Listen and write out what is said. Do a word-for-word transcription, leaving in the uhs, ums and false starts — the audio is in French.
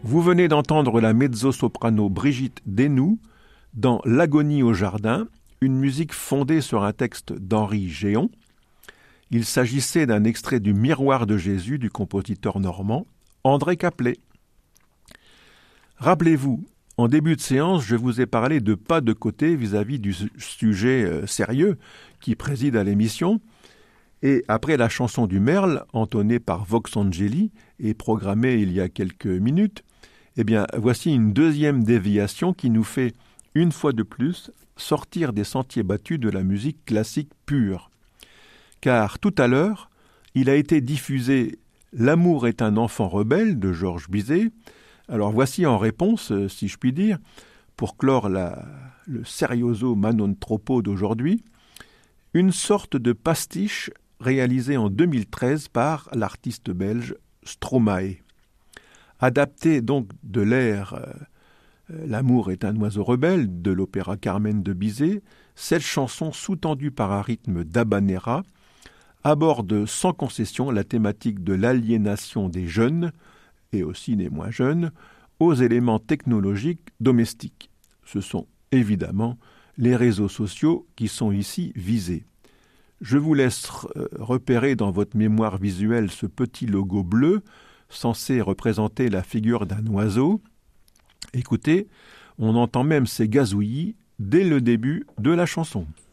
Vous venez d'entendre la mezzo-soprano Brigitte Desnoux dans L'Agonie au jardin, une musique fondée sur un texte d'Henri Géon. Il s'agissait d'un extrait du Miroir de Jésus du compositeur normand André Caplet. Rappelez-vous, en début de séance, je vous ai parlé de pas de côté vis-à-vis du sujet euh, sérieux qui préside à l'émission. Et après la chanson du Merle, entonnée par Vox Angeli et programmée il y a quelques minutes, eh bien, voici une deuxième déviation qui nous fait, une fois de plus, sortir des sentiers battus de la musique classique pure. Car tout à l'heure, il a été diffusé « L'amour est un enfant rebelle » de Georges Bizet. Alors voici en réponse, si je puis dire, pour clore la, le serioso ma non troppo d'aujourd'hui, une sorte de pastiche réalisé en deux mille treize par l'artiste belge Stromae. Adapté donc de l'air euh, « L'amour est un oiseau rebelle » de l'opéra Carmen de Bizet, cette chanson sous-tendue par un rythme d'habanera aborde sans concession la thématique de l'aliénation des jeunes, et aussi des moins jeunes, aux éléments technologiques domestiques. Ce sont évidemment les réseaux sociaux qui sont ici visés. Je vous laisse repérer dans votre mémoire visuelle ce petit logo bleu censé représenter la figure d'un oiseau. Écoutez, on entend même ces gazouillis dès le début de la chanson.